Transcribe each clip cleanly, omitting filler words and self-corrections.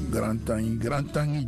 Grantangi,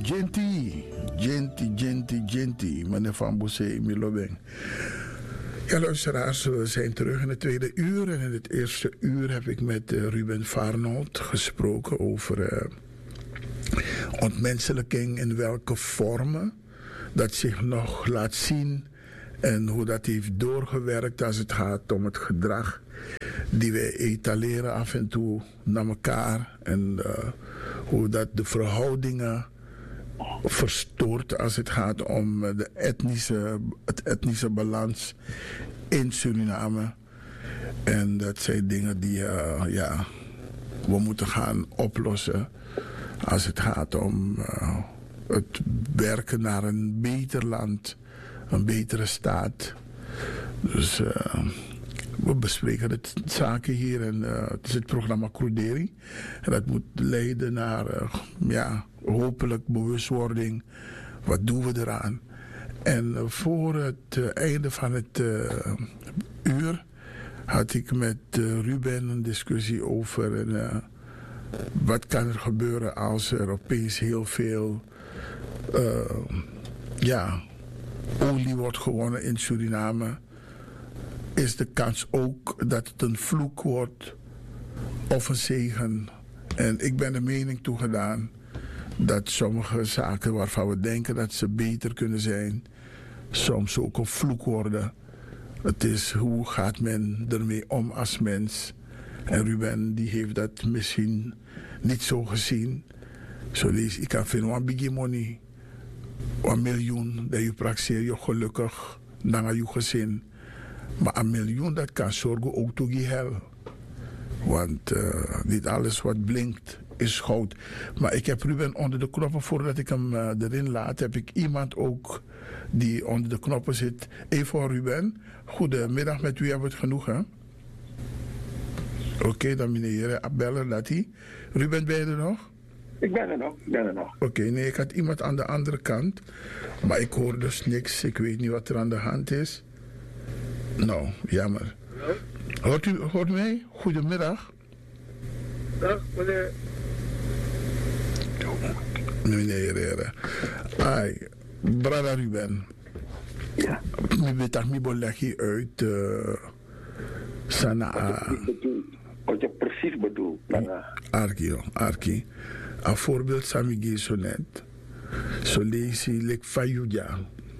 Genti, meneer Van Bossé, Milobeng. Ja, luisteraars, we zijn terug in het tweede uur. En in het eerste uur heb ik met Ruben Farnold gesproken over ontmenselijking in welke vormen dat zich nog laat zien en hoe dat heeft doorgewerkt als het gaat om het gedrag die wij etaleren af en toe naar elkaar en hoe dat de verhoudingen verstoort als het gaat om het etnische balans in Suriname. En dat zijn dingen die we moeten gaan oplossen als het gaat om het werken naar een beter land, een betere staat. Dus we bespreken het zaken hier en het is het programma Cruderi. En dat moet leiden naar hopelijk bewustwording. Wat doen we eraan? En voor het einde van het uur had ik met Ruben een discussie over wat kan er gebeuren als er opeens heel veel olie wordt gewonnen in Suriname. Is de kans ook dat het een vloek wordt of een zegen. En ik ben de mening toegedaan dat sommige zaken waarvan we denken dat ze beter kunnen zijn, soms ook een vloek worden. Het is hoe gaat men ermee om als mens. En Ruben die heeft dat misschien niet zo gezien. Zo lees ik kan vinden een big money, 1 miljoen, dat je praktiseert je gelukkig naar je gezin. Maar 1 miljoen dat kan zorgen ook toe je hel. Want niet alles wat blinkt is goud. Maar ik heb Ruben onder de knoppen, voordat ik hem erin laat, heb ik iemand ook die onder de knoppen zit. Even voor Ruben. Goedemiddag, met wie hebben we het genoegen? Oké, dan meneer bellen, laat hij. Ruben, ben je er nog? Ik ben er nog. Oké, nee, ik had iemand aan de andere kant. Maar ik hoor dus niks. Ik weet niet wat er aan de hand is. Nou, jammer. Hoort u mij? Goedemiddag. Dag, meneer. Meneer Herrera. Ai, brada Ruben. Ja. Ik weet dat ik leg je uit Sana. Wat je precies bedoelt. Arki. Een voorbeeld Samigi zo net. Zo lees je like Fayuja.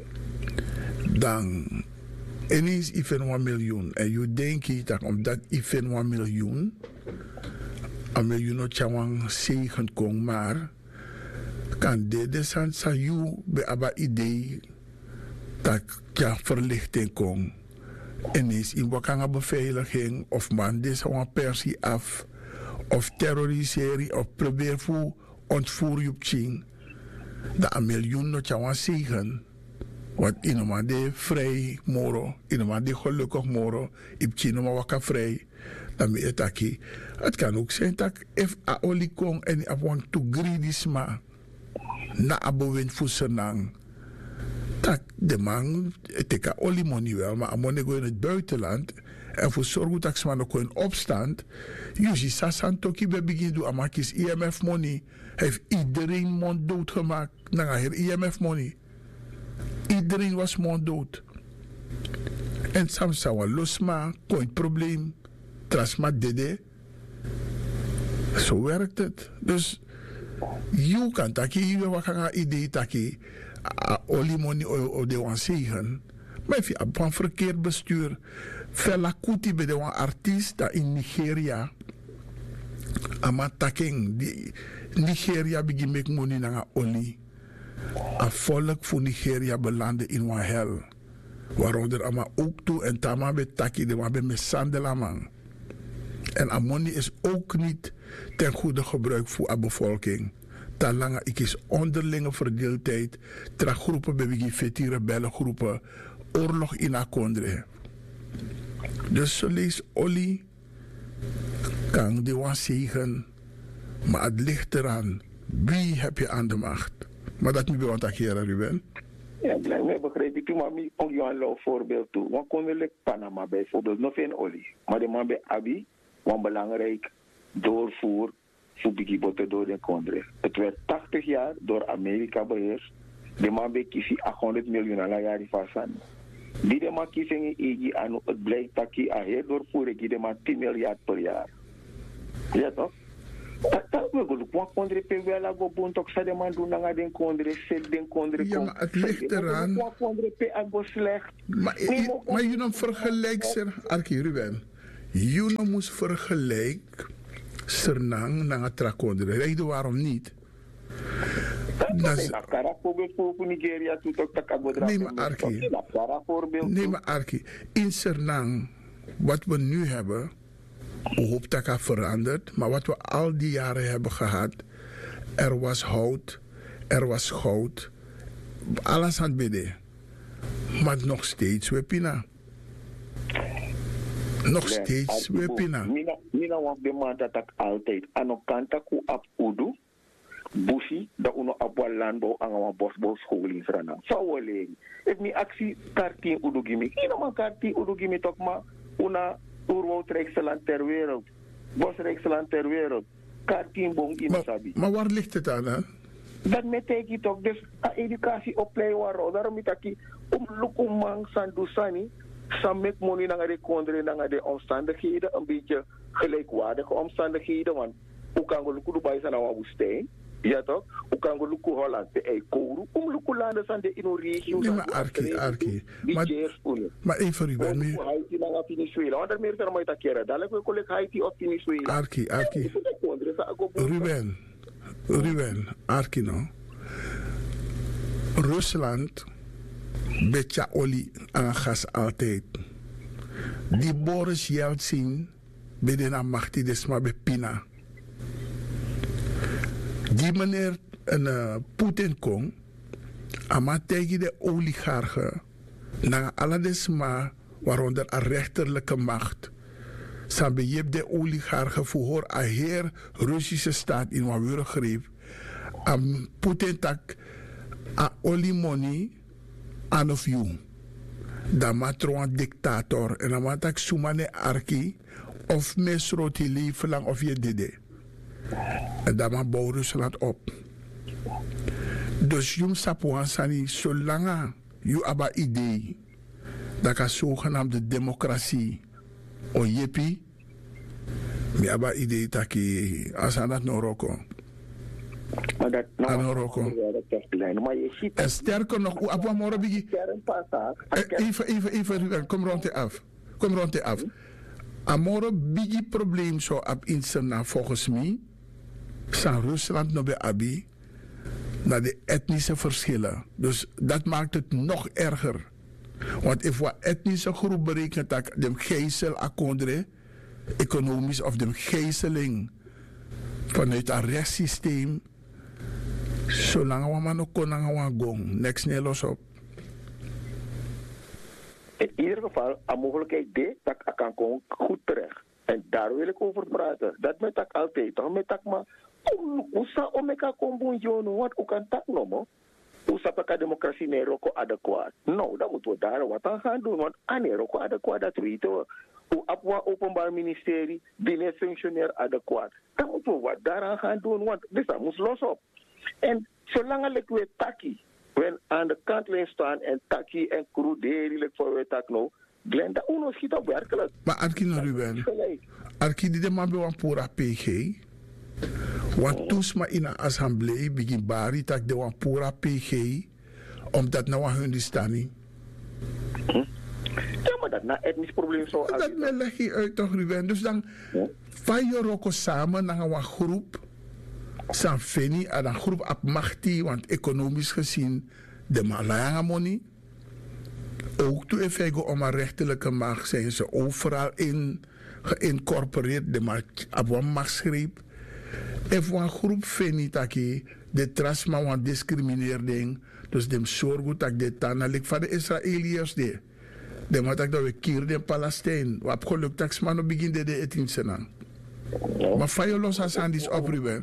Dan ineens even 1 miljoen. En je denkt dat omdat even 1 miljoen, 1 miljoen chawang zegen kon, maar kan de san sa you be aba idee dat ja verlichting kon. Ineens in wakanga beveiliging of man deze een persie af of terroriseren of probeer voor ontvoer je op ching. Dat 1 miljoen no chawang zegen. Want iemand die vrij moro, iemand die gelukkig moro, ik zie maar wat vrij, dan ben je taki. Het kan ook zijn dat if a olie kon en a want to greedy sma, na abowin fusenang, dat de man teka olie money wel, maar a money go in het buitenland en voor zorgen dat ze nog in opstand, je ziet sasan toki bij begin doen amakis IMF money, heeft iedereen mond dood gemaakt, naar haar IMF money. Iedereen was monddood. En soms zou een losma, kon probleem, trasma dede. Zo werkt het. Dus, je kan taki, je wat gaan idee taki, olimoni o de wan zegen. Maar if je op een verkeerd bestuur, Fela Kuti bij de wan artiest dat in Nigeria, ama taking, Nigeria begin make money na olie. Een volk van Nigeria belandde in een hel. Waaronder allemaal ook toe en tama bij taki, de waarbij met sandelamang. En ammonie is ook niet ten goede gebruik voor de bevolking. Talanga ik is onderlinge verdeeldheid. Tra groepen bij wie feti rebellengroepen. Oorlog in Akondre. Dus zo lees olie. Kan die wan zegen. Maar het ligt eraan. Wie heb je aan de macht? Maar dat moet je attackeren, Ruben. Ja, blijkbaar begrijp ik. Maar ook jou een voorbeeld toe. Want kon Panama bijvoorbeeld nog geen olie. Maar de man bij Abi, een belangrijk doorvoer voor Biggie Botte door de Kondre. Het werd 80 jaar door Amerika beheerst. De man bekiesie 800 miljoen aan jaar van. Die de man kiezingen EG aan het blijkt dat hij aheer doorvoeren die de man 10 miljard per jaar. Ja toch? Dat we gewoon Kondre pe wel go bontok sa de man doen naar den Kondre sel den Kondre. Ja, maar het ligt eraan. Kondre pe ago slecht. Maar je dan vergelijk sir Arki Ruben. Je moest vergelijk Sernang naar het Trakondre. Reden waarom niet? Nee, maar Arki. In Sernang, wat we nu hebben, we hopen dat het verandert, maar wat we al die jaren hebben gehad, er was hout, er was goud, alles aan het bidden. Maar nog steeds we pina. Nog steeds we pina. Mina want de man dat ik altijd aan kanta ku op udu. Bushi, dat uno abwa landbouw aan een bosbouw school in Srana. Zou alleen. Ik mi actie karti udu gimi. Ina man karti udu gimi toch maar una oerwoudrijkste land ter wereld. Bosrijkste land ter wereld. Karti bong in Sabi. Maar waar ligt het aan, hè? Dat meteki toch. Dus educatie opleiden waarom. Daarom is dat lukumang sandusani. Samek money naar de kondre naar de omstandigheden. Een beetje gelijkwaardige omstandigheden. Want hoe kan we lukken bij zijn aan woestijn? Ja toch? Hoe kan we lukken Holland de Eikouru? Hoe lukken landen zijn de in een regio? Nee, maar Arki. Maar even Ruben. Nu Haiti naar Venezuela. Want er meer zijn maar dat keren. Dadelijk we collega Haiti op Venezuela. Arki. Ruben. Arki no. Rusland beetje olie en gas altijd. Die Boris Yeltsin binnen een macht die maar bij Pina. Die meneer Poetin kon, ama tegen de oligarchen, naar alledesma, waaronder een rechterlijke macht, samen je de oligarchen voor een heer Russische staat in wat greep, am Poetin tak a olimoni aan of you. Dan matro een dictator en dan matak sumane arki of mesroti lief lang of je dede. En dan maar bouw Rusland op. Dus jum sapuan sani zolang je aba idee dat ka zogenaamde democratie o jepi mi aba idee taki asanat noroko. Maar dat nou en sterker nog, hoe abwa moro bigi. Even, kom rond de af. Amoro bigi probleem zo op interna volgens mij. San Rusland no be abi. Naar de etnische verschillen. Dus dat maakt het nog erger. Want if we etnische groep berekent dat de gezel akondre, economisch of de gezeling vanuit een rechtssysteem, zolang we maar nog kunnen gaan gong, niks niet los op. In ieder geval, een mogelijkheid dat ik kan komen goed terecht. En daar wil ik over praten. Dat met ik altijd. Toch met ik maar, hoe zou omeka komen jono? Wat ook kan tak nomo? Hoe zou ik democratie neroko adequaat? Nou, dan moeten we daar wat aan gaan doen. Want aan neroko adequaat, dat weten we. Hoe op openbaar ministerie binnen functionair adequaat. Dan moeten we wat daaraan gaan doen. Want dit moet los op. En zolang ik weer taki, we aan de kantlijn staan en taki en kruderi voor we tak nou, Glenda uno schiet op werkelijk. Maar Arki naar Ruben, Arki die de man bij een pura PG, want toes maar in een assemblee begin bari tak de een pura PG, omdat nou hun die staan niet. Ja, maar dat na etnisch probleem zo. Dat me leg je uit toch Ruben, dus dan van je roko samen naar een groep. San Feni en een groep op machti, want economisch gezien de Malaya money. Ook toen even om een rechterlijke macht zijn ze overal in geïncorporeerd, de op een machtsgreep. En voor een groep Feni taki de trasma want discrimineerding, dus de zorgen dat de tanalik van de Israëliërs de. De maar dat we kier de Palestijn, wat gelukt dat man begin de etinsen. Maar van je los als aan die opruimen.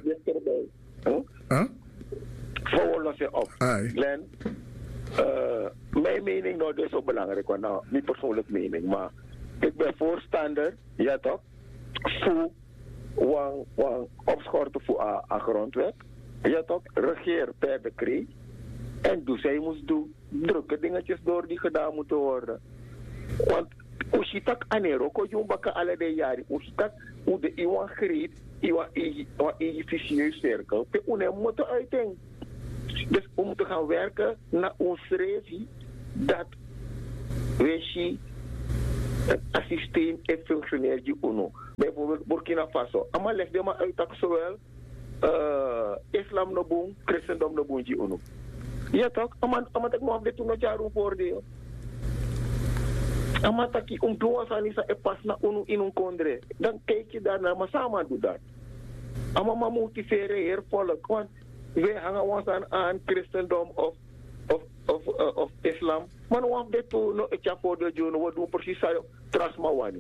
Voor los je op. Glenn, mijn mening nou is zo belangrijk, want nou, niet persoonlijk mening, maar ik ben voorstander, ja toch, voor wang opschorten voor a grondwet. Ja toch, regeer per decreet. En dus zij moest doen drukke dingetjes door die gedaan moeten worden. Want usitak anero ko yung baka alle de jari usitak u de iwan greet iwan efficieus cirkel pe une moeten uiting. Dus we moeten gaan werken naar ons streven dat we een systeem en functioneert die UNO. Bijvoorbeeld Burkina Faso. Allemaal leg je maar uit dat zowel islam no boom, christendom no boom die UNO. Ja toch? Allemaal dat nog dit toen nog jaren voordeel. Allemaal dat je doa sanisa e pas na UNO in een kondre. Dan kijk je daarnaar, maar samen doe dat. Allemaal motiveren hier volk, want wij hangen ons aan christendom of islam. Maar we hebben dit toen nog iets voor de Joden. We doen precies zo trasmawani.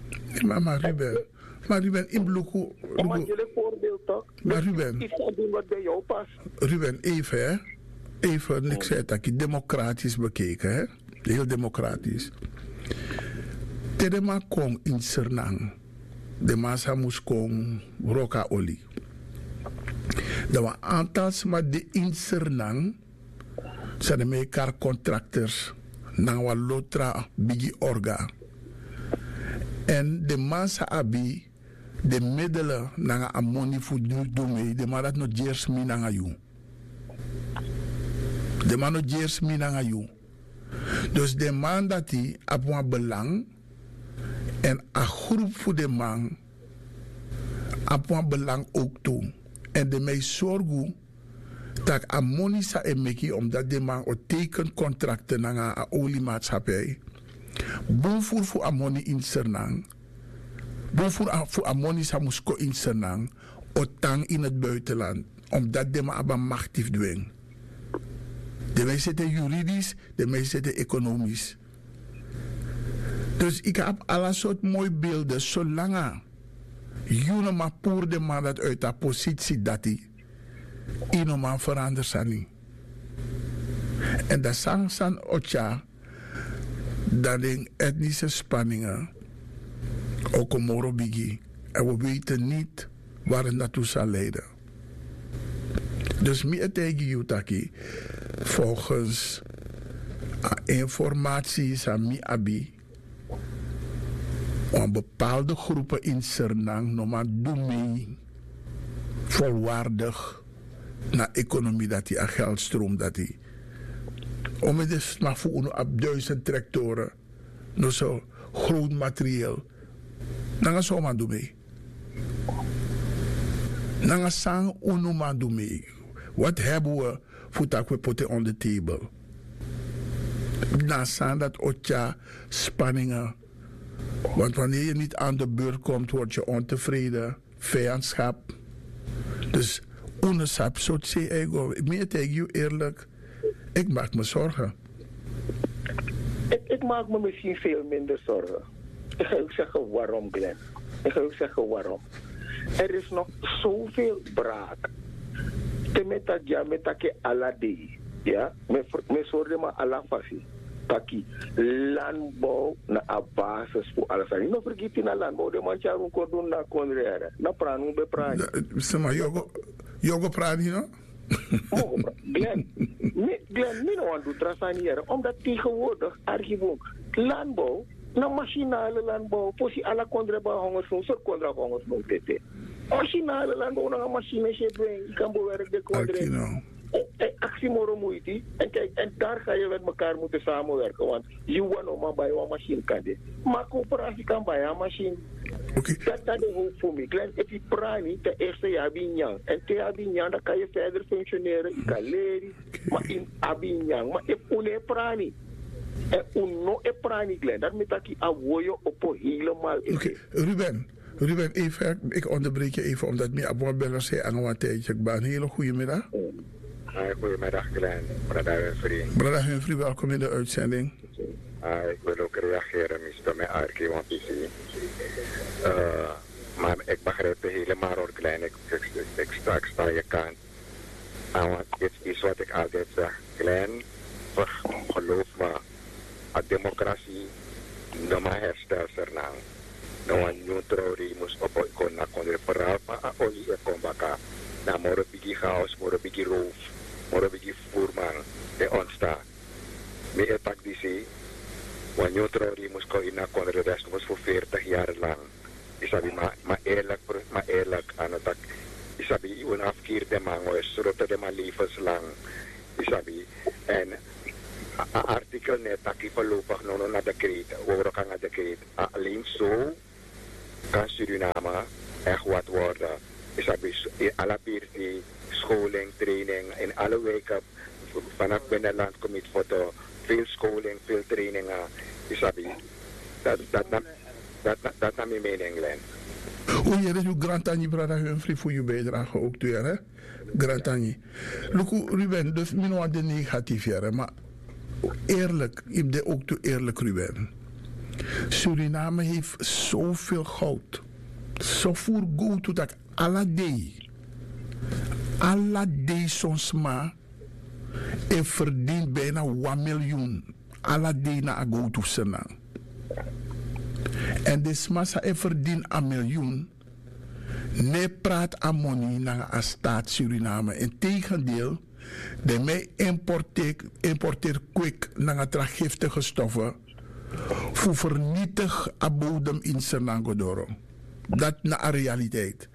Maar Ruben, in Bloeko... Maar jullie voorbeeld toch? Maar Ruben... Ik ga doen wat bij jou past. Ruben, even hè. Even, ik zei dat je democratisch bekeken hè. Heel democratisch. Tedema kon in Sernang. De massa moest kon roka olie. Er waren aantal maar de in Sernang zijn met elkaar contractors naar wat lotra bigi orga. En de massa abi de middelen naar ammonie voor doen de maar dat nog jeers mi naar jou. De man nog jeers mi naar jou. Dus de man dat hij op een belang en een groep voor de man op een belang ook toe. En de mij zorgen dat ammonisa en meki omdat de man o tekencontracten naar een oliemaatschappij. Boven voor ammonie in Sernang. Boven voor ammonisa moesko in Sernang. Otang in het buitenland. Omdat de man abba machtig dwing. De mij zitten juridisch, de mij zitten economisch. Dus ik heb alle soort mooie beelden. Zolang je maar poer de man dat uit de positie dat hij in man verandert zijn niet. En dat zang san ocha dat de etnische spanningen ook een morobigi. En we weten niet waar het naartoe zal leiden. Dus meer tegen Jutaki, volgens informatie aan mi abi, om bepaalde groepen in Sernang nog maar doen mee volwaardig naar economie dat die aan geldstroom dat die. Om het dus maar voor op 1000 tractoren, nog zo groot materieel, dan gaan ze maar doen mee. Dan gaan ze maar doen mee. Wat hebben we voor dat we putten on the table? Dan zijn dat otja spanningen. Want wanneer je niet aan de beurt komt, word je ontevreden, vijandschap. Dus onderschap, zo zie ik meer tegen je eerlijk. Ik maak me zorgen. Ik maak me misschien veel minder zorgen. Ik ga ook zeggen waarom, Glenn. Ik ga ook zeggen waarom. Er is nog zoveel braak. Temeta ja metake alade. Ja, me soorde ma alafasi. Taki landbouw na a basis voor alles. En niet vergeten na landbouw de man charun kodun na konrere. Na pranu be prani. Sema yogo prani no? Glenn, mi no want do trasaniere omdat tegenwoordig archivo landbouw na machinale landbouw posi ala kondreba hongersnood soort kondra hongersnood tete. Machinale landbouw na machine shedwen kan bewerk de kondre. Actie moro moeite. En kijk, en daar ga je met elkaar moeten samenwerken. Want je wil nog maar bij een machine kan dit. Maar coöperatie kan bij een machine. Okay. Dat is de hoop voor mij. Klein, if je prani, ten eerste je abinyan. En te abinyan, dan kan je verder functioneren. Je kan leren. Maar in abinyan. Maar if une prani. En uno e prani, Glenn. Dat met dat je avoyo op helemaal. Oké, Ruben, even, ik onderbreek je even omdat mijn abonnee zei aan een tijdje. Ik ben een hele goede middag. Goedemiddag, Glenn. Brada Humphrey. Brada Humphrey, welkom in de uitzending. Ik wil ook reageren met mijn Arki, want maar ik begrijp het helemaal hoor, Glenn. Ik sta je kant. Want dit is wat ik altijd zeg. Glenn, geloof me, a democratie, de maar herstel ernaar. No een neutral rimus op kon na kon reparar pa a oli e kombaka. Na moro bigi chaos, moro bigi roof, moro bigi voerman te ontstaan. Me etak die zee, want neutral rimus kon ina kon de rest was voor 40 jaar lang. Isabi ma eerlijk aan het isabi een afkeerde mango is zodat de maar levenslang isabi en artikel net taki voorlopig nog naar decreet over kan naar decreet alleen zo kan Suriname echt wat worden isabi alle peerti scholing training in alle wijken vanaf binnenland komt het voor veel scholing veel trainingen isabi dat naar mijn mening Len. Hoe je dat Grantani brada Humphrey voor je bijdrage ook toe, hè? Grantani. Luku Ruben, dus minua de negatief jaren, maar eerlijk, ik ben ook toe eerlijk Ruben. Suriname heeft zoveel goud. Zoveel goud dat alla day soms maar en verdient bijna 1 miljoen. Alla day na goud toe senang. En de massa verdient 1 miljoen. Nee praat aan money naar een staat Suriname. Integendeel, de mij importeert quick naar giftige stoffen. Voor vernietig a bodem in Senangodoro. Dat na een realiteit.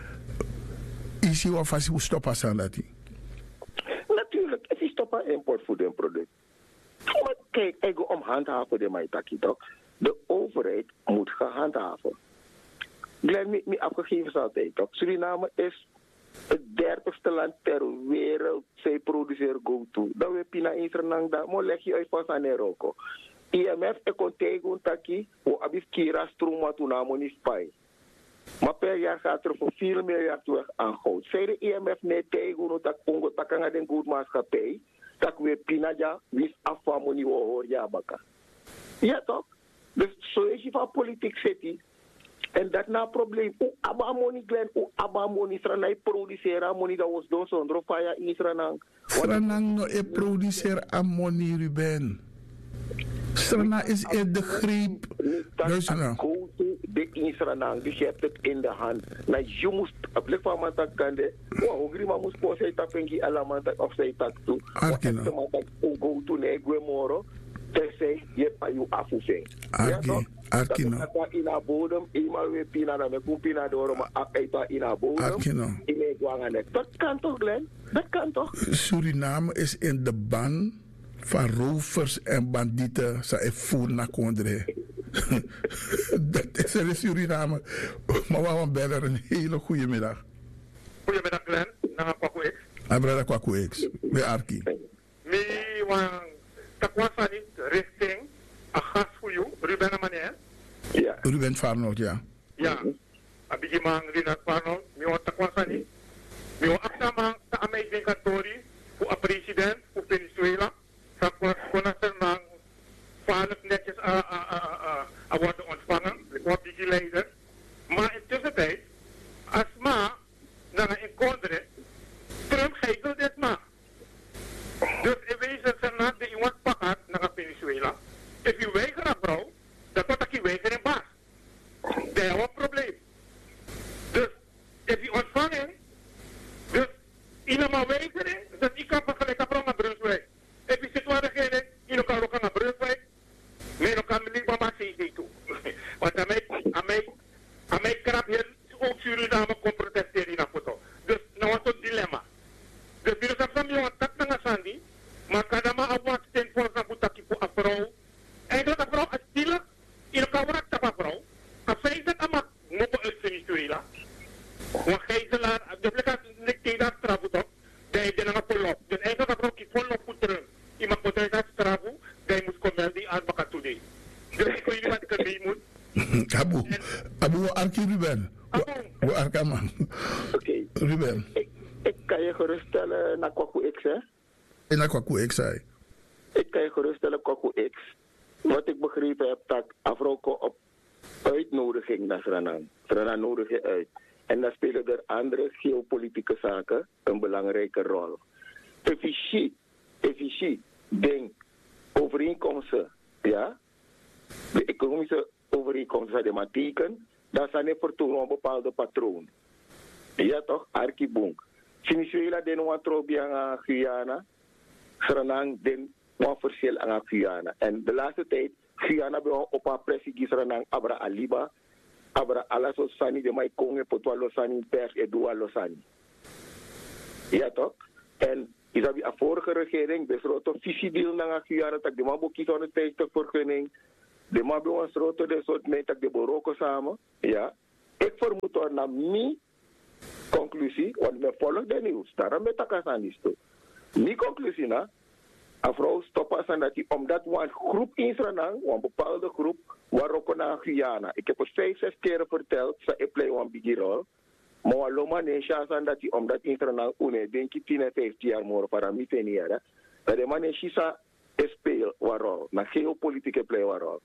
Is je wel vast hoe stoppen aan dat? Natuurlijk, het is toch een importvoedingproduct. Maar kijk, ik ga om handhaven de maitaki toch. De overheid moet gehandhaven. Glenn, me afgegeven is altijd toch. Suriname is het 30ste land ter wereld. Zij produceren go-to. Dat we pina in Suriname, maar leg je uit pas aan Neroko. IMF e kon tegen taki, hoe abis kira stroma tunamo niet spij. Maar per jaar gaat er voor 4 miljard weg aan goud. Zij de IMF net tegen dat ongo takanga den goedmaatschappij. Dat we pina ja, wist afwamoni hoor ja baka. Ja toch? Dus zo is je van politiek zit. En dat na probleem. Hoe abamoni Glenn, hoe abamoni Sranai produceren money dat was doen zonder fire in Sranang. Sranang no e produceer amoni Ruben. Strana is in de greep. Luister nou. Go to de Insranang, dus je hebt het in de hand. Nou, je moest op plek van mijn tak kande. Hongri maar moest po zij tapengi alamantak of zij tak toe. Arkino. Go to ne guemoro. Tenzij je pa je afvoering. Arkino. Dat in haar bodem, eenmaal weer pina, dan met een pina door, maar uit in haar bodem. Arkino. Dat kan toch, Glenn? Dat kan toch? Suriname is in de ban van rovers en bandieten. Ze voeren naar Kondre. Dat is in Suriname. Maar we gaan bellen. Een hele goede middag. Goedemiddag, Glenn. Naar Kwaku X. Abrada Kwaku X. Bij Arki. Mi wang takwasani richting een gast voor jou, Ruben Amanier. Ja. Ruben Farnold, ja. Ja. Abigi mang Rinat Farnold. Mi wang takwasani. Mi wang aksamang sa amazing kantori voor een president voor Venezuela. Sa konasen mang vaarlijk netjes worden ontvangen. Ik word die leider. Maar intussen tijd, als ma naar een kondre, Trump geeft dit ma. Dus in wezen zijn na de iemand pakken naar Venezuela. Als je weigert een vrouw, dan wordt je weigert een baas. Dat is een probleem. Dus als je ontvangen, dus iemand weigeren, dus ik kan vergelijken vrouw naar Brunswijk. Als je zit waar degene, je kan ook naar Brunswijk, maar kan me niet maar zeggen toe. Want aan mij krap hier ook Suriname kon protesteren in een foto. Dus nou was het dilemma. Dus we hebben zo'n tak naar Sandy, maar kadama awak ten voor zijn boetaki voor een vrouw. En dat een vrouw is stilig, in elkaar wordt dat een vrouw. En zij zegt amak, moet uit Venezuela. Want gijzelaar, de vlek had niet tegen dat straf op, dat je dan volop. Dus eigenlijk een vrouw die volop moet terug. Iemand moet uit dat straf, dat je moet komen die aan elkaar toe. Dus ik weet niet wat ik ermee moet. Abu Arki Ruben. Abu Arkaman. Oké. Ruben. Ik kan je geruststellen naar Kwaku X, hè? En naar Kwaku X, zei. Ik kan je geruststellen, Kwaku X. Wat ik begrepen heb, dat Afroko op uitnodiging naar Suriname. Suriname nodig je uit. En dan spelen er andere geopolitieke zaken een belangrijke rol. Efficiënt, ding, overeenkomsten, ja? De economische overeenkomsten die maar teken, dan zijn er vertonen een bepaalde patroon. Ja toch, Arkibong. Venezuela den wat trobi aan Guyana, Suriname den wat verschil aan Guyana. En de laatste tijd, Guyana bij op haar president Suriname Abra Aliba, Abra Alasosani de mai Congo potwa Losani pers Edouard Losani. Ja toch? En is dat de vorige regering besloot een visiedeel naar Guyana, dat de man boekje van de 50 vergunning, de man bij ons roto de soort mee dat de Boroko samen. Ja. Ik vermoed er naar mijn conclusie, want we volgen de nieuws. Daarom ben ik aan die stoel. Mijn conclusie na, afrouw stoppen aan dat omdat we een groep in Suriname, een bepaalde groep, waarop naar Guyana. Ik heb het 5-6 keer verteld, dat ik play een biggie rol. Maar wat loma neesja aan dat omdat in Suriname, denk ik 10 en 15 jaar meer para mij ten jaar, dat de man neesja speel een rol, na geopolitieke play een rol.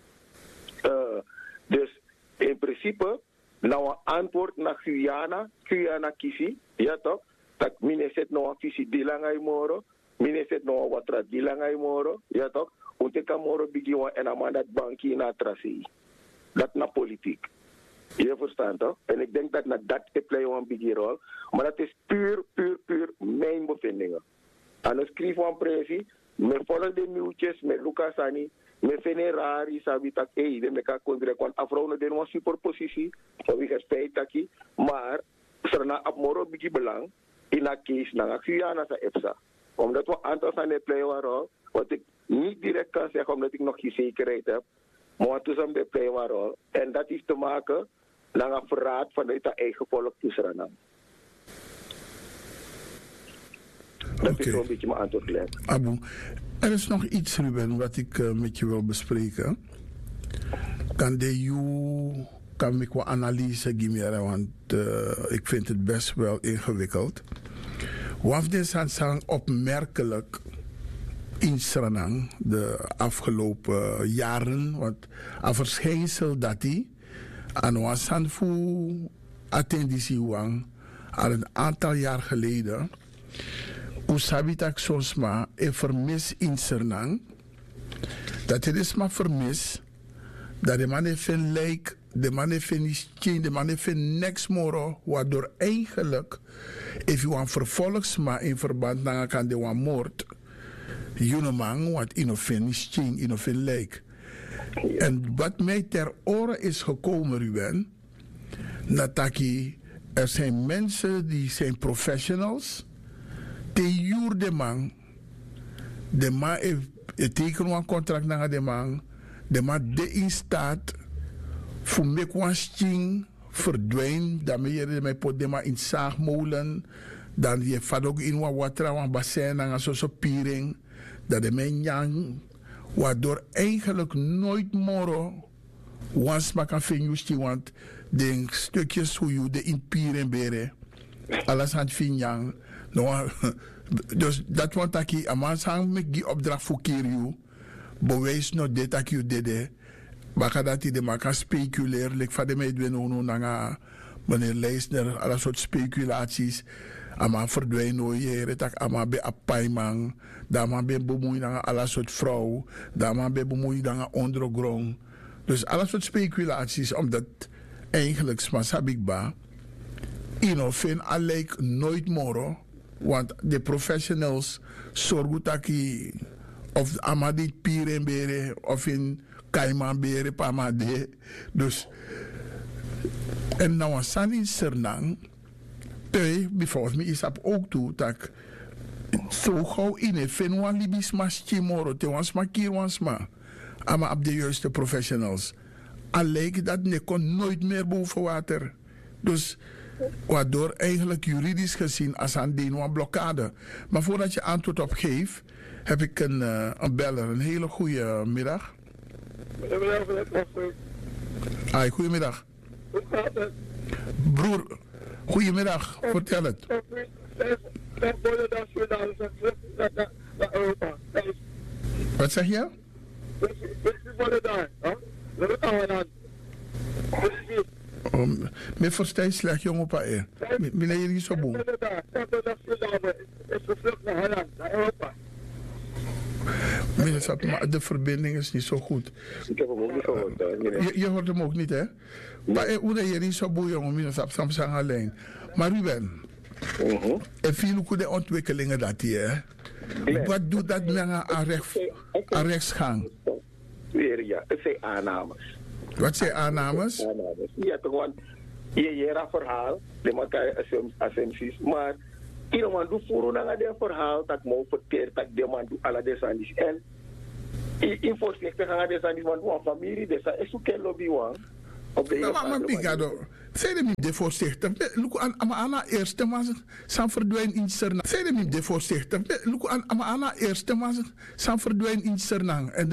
Dus in principe, nou een antwoord naar Guyana kiesie, ja toch? Dat mine zet nou een visie die lang ay moro, mine zet nou wat rat die lang ay moro, ja toch? Unte kan moro bigi en aman dat banki na trasi. Dat na politiek. Je verstaat toch? En ik denk dat dat play een bigi rol, maar dat is puur mijn bevindingen. En dan schrijf een presie, me volgen de nieuwtjes met Lucas Ani, me vinden raar, sabi tak, de meka kondrek, want afrouwen de een superpositie, of ik spijt taki, maar serna op moro bigi belang, in een case naar Guyana sa EFSA. Omdat we een aantal van de play een rol, wat ik niet direct kan zeggen, omdat ik nog geen zekerheid heb, maar wat is een play een rol. En dat is te maken met een verraad vanuit het eigen volk in Suriname. Dat is zo'n beetje mijn antwoord, Glenn. Abu, er is nog iets, Ruben, wat ik met je wil bespreken. Kan ik wat analyse geven, want ik vind het best wel ingewikkeld. Wat is het opmerkelijk in Suriname de afgelopen jaren? Want een verschijnsel dat die aan wasan voor attenditie wang al een aantal jaar geleden. Hoe sabitak soms maar een vermis in Suriname. Dat het is maar vermis dat de man heeft lijk, de man heeft niet change, de man heeft niks moro, waardoor eigenlijk, if you want vervolgsma in verband met kan de wan moord, you man wat inoffice change, inoffice lijk. En wat mij ter oren is gekomen, Ruben, nataki, er zijn mensen die zijn professionals, de juur de man heeft tekenen een contract naar de man de in staat voor mekwansting verdwijnen, dan je met podema in zaagmolen, dan je vat ook in wat water, wat bassin, en zo'n piering, dat de men yang, waardoor eigenlijk nooit moro wans maar kan vinden, want de stukjes hoe je de in pieren bere, alles aan het vinden. No, dus dat want dat ik aan sang met die opdracht voor Kiriu, bewijs nog dit dat je deed, maar dat hij de maar kan speculeren, like van de meidwen nanga meneer Leisner, alle soort speculaties, ama verdwijnen nooit, dat ama be apaiman, dat maar be bemoeien nanga alle soort vrouw, dat maar be bemoeien nanga ondergrond, dus alle soort speculaties, omdat eigenlijk smasabikba, inofin alek nooit moro. Want de professionals zorgen dat je of amadit pieren bere of in kaiman bere pamade. Dus en nou san in Suriname, bijvoorbeeld me is op ook toe dat zo gauw in een fenwan libis mas chimoro te wans ma kirwans ma ama op de juiste professionals. Alleen dat ne kon nooit meer boven water. Dus waardoor eigenlijk juridisch gezien als aan een blokkade. Maar voordat je antwoord op geeft, heb ik een beller. Een hele goede middag. Hi, goedemiddag. Hoe gaat het? Broer, goedemiddag. Vertel het. Wat zeg je? Me versta je slecht, jongen, pa. Meneer, jullie zo boem. maar de verbinding is niet zo goed. Ik heb hem ook niet gehoord. Je hoort hem ook niet, hè? Maar hoe je niet zo boeien, jongen, minus op Samsung alleen. Maar Ruben, en veel hoe de ontwikkelingen dat hier, wat doet dat men aan rechtsgang? Ja, het zijn aannames. Wat zijn aannames? Ja, toch, want je hebt een verhaal, de elkaar assumpties, maar iemand doet voor een verhaal dat moet verkeerd, dat de man doet alle descendants. En in voorzichtig gaan descendants, want een familie, dus is ook geen lobby, want maar Bigado, zijn niet de voorzichtig. Look aan eerste maar zijn verdwijnen in Sernang. Zijn niet de voorzichtig. Look aan eerste maar zijn verdwijnen in Sernang.